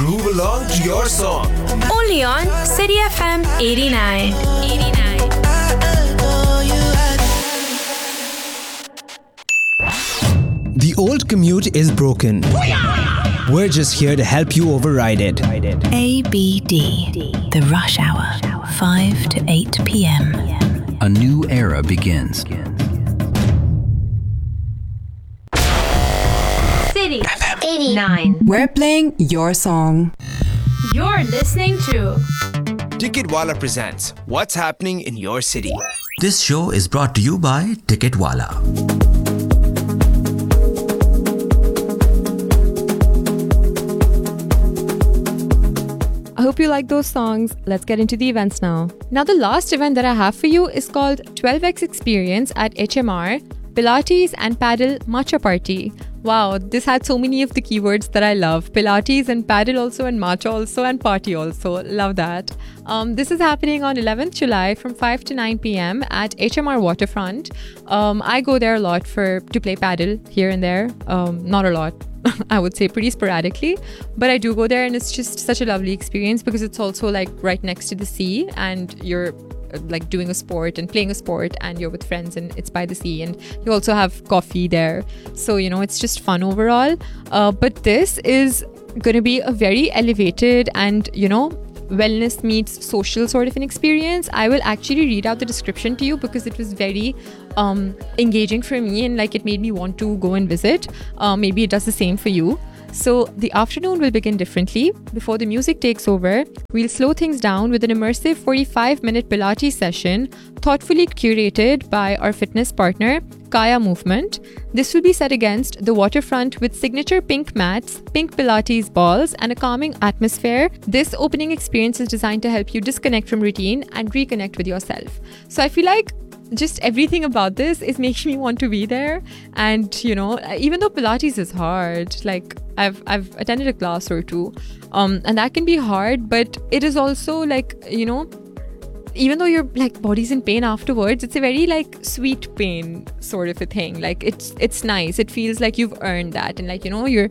groove along to your song. Only on City FM 89. The old commute is broken. We're just here to help you override it. ABD, the rush hour, 5 to 8 p.m. A new era begins. City FM 89. We're playing your song. You're listening to Ticketwala presents What's Happening in Your City. This show is brought to you by Ticketwala. I hope you like those songs. Let's get into the events now. Now, the last event that I have for you is called 12x Experience at HMR, Pilates and Paddle Matcha Party. Wow, this had so many of the keywords that I love. Pilates and paddle also, and matcha also, and party also. Love that. This is happening on 11th July from 5 to 9 p.m. at HMR Waterfront. I go there a lot to play paddle here and there. Not a lot. I would say pretty sporadically, but I do go there, and it's just such a lovely experience because it's also like right next to the sea, and you're like doing a sport and playing a sport, and you're with friends, and it's by the sea, and you also have coffee there. So, it's just fun overall. But this is going to be a very elevated and, wellness meets social sort of an experience. I will actually read out the description to you because it was very engaging for me, and like it made me want to go and visit. Maybe it does the same for you. So the afternoon will begin differently. Before the music takes over, we'll slow things down with an immersive 45-minute Pilates session, thoughtfully curated by our fitness partner, Kaya Movement. This will be set against the waterfront with signature pink mats, pink Pilates balls, and a calming atmosphere. This opening experience is designed to help you disconnect from routine and reconnect with yourself. So I feel like just everything about this is making me want to be there. And even though Pilates is hard, like I've attended a class or two, and that can be hard, but it is also like, even though your like body's in pain afterwards, it's a very like sweet pain sort of a thing. Like it's nice. It feels like you've earned that, and like you're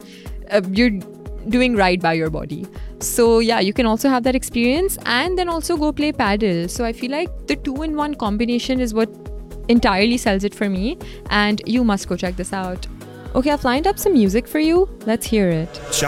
doing right by your body. So yeah, you can also have that experience and then also go play paddle. So I feel like the 2-in-1 combination is what entirely sells it for me, and you must go check this out. Okay, I've lined up some music for you. Let's hear it.